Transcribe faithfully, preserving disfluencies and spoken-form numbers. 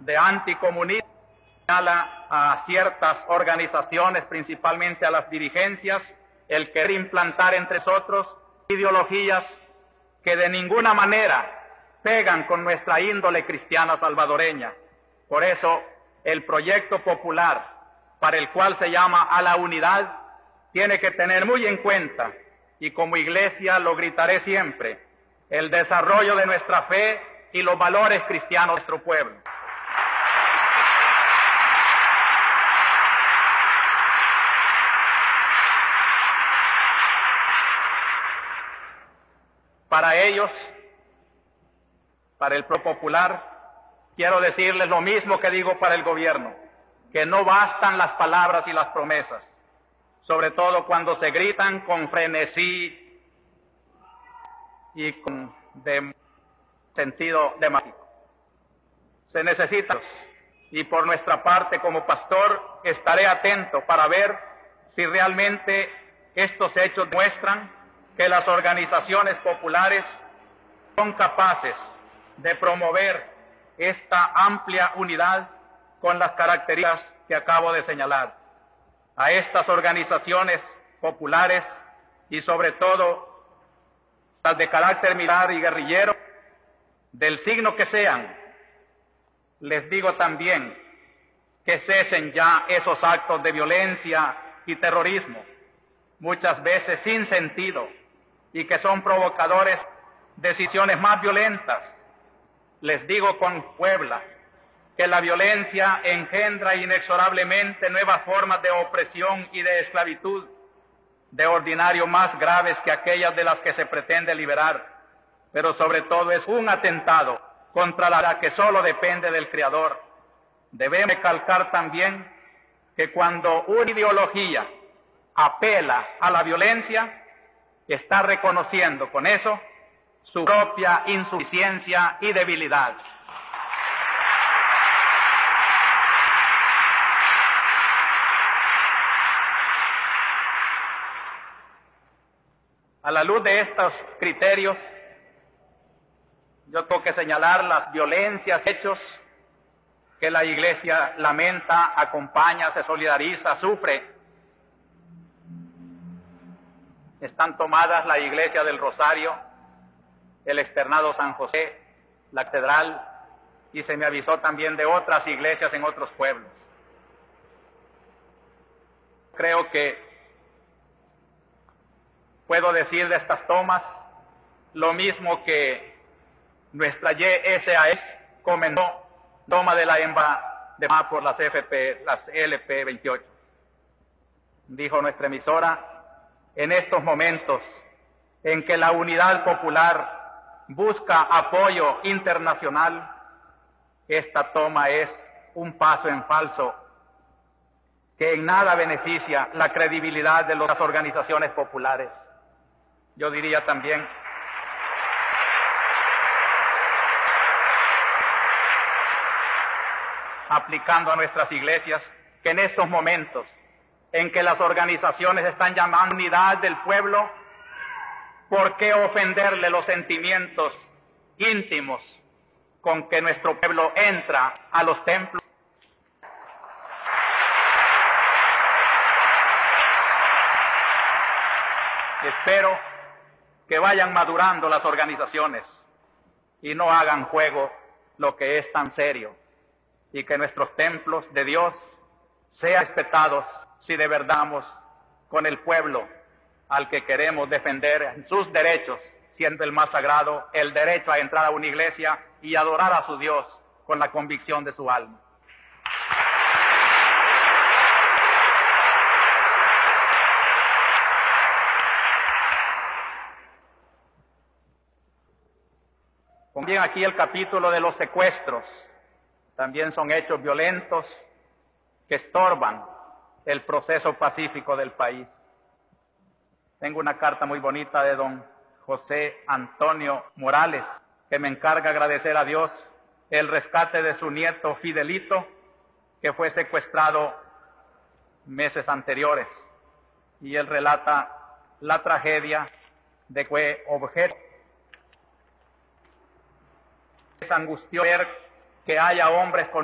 de anticomunismo, señala a ciertas organizaciones, principalmente a las dirigencias, el querer implantar entre nosotros ideologías que de ninguna manera pegan con nuestra índole cristiana salvadoreña. Por eso, el proyecto popular, para el cual se llama a la unidad, tiene que tener muy en cuenta, y como iglesia lo gritaré siempre, el desarrollo de nuestra fe y los valores cristianos de nuestro pueblo. Para ellos, para el pueblo popular, quiero decirles lo mismo que digo para el gobierno, que no bastan las palabras y las promesas, sobre todo cuando se gritan con frenesí y con de sentido demagógico. Se necesita, y por nuestra parte como pastor estaré atento para ver si realmente estos hechos demuestran que las organizaciones populares son capaces de promover esta amplia unidad con las características que acabo de señalar. A estas organizaciones populares y sobre todo las de carácter militar y guerrillero, del signo que sean, les digo también que cesen ya esos actos de violencia y terrorismo, muchas veces sin sentido, y que son provocadores de decisiones más violentas. Les digo con Puebla que la violencia engendra inexorablemente nuevas formas de opresión y de esclavitud, de ordinario más graves que aquellas de las que se pretende liberar, pero sobre todo es un atentado contra la que solo depende del Creador. Debemos recalcar también que cuando una ideología apela a la violencia, está reconociendo con eso su propia insuficiencia y debilidad. A la luz de estos criterios, yo tengo que señalar las violencias, hechos que la Iglesia lamenta, acompaña, se solidariza, sufre. Están tomadas la Iglesia del Rosario, el Externado San José, la Catedral, y se me avisó también de otras iglesias en otros pueblos. Creo que puedo decir de estas tomas lo mismo que nuestra Y S A S comentó, toma de la hembra de por las F P, las L P veintiocho. Dijo nuestra emisora, en estos momentos en que la unidad popular busca apoyo internacional, esta toma es un paso en falso que en nada beneficia la credibilidad de las organizaciones populares. Yo diría también aplicando a nuestras iglesias que en estos momentos en que las organizaciones están llamando unidad del pueblo, ¿por qué ofenderle los sentimientos íntimos con que nuestro pueblo entra a los templos? Espero que vayan madurando las organizaciones y no hagan juego lo que es tan serio, y que nuestros templos de Dios sean respetados si de verdad vamos con el pueblo al que queremos defender en sus derechos, siendo el más sagrado el derecho a entrar a una iglesia y adorar a su Dios con la convicción de su alma. También aquí el capítulo de los secuestros, también son hechos violentos que estorban el proceso pacífico del país. Tengo una carta muy bonita de don José Antonio Morales, que me encarga agradecer a Dios el rescate de su nieto Fidelito, que fue secuestrado meses anteriores. Y él relata la tragedia de que fue objeto. Es angustioso ver que haya hombres con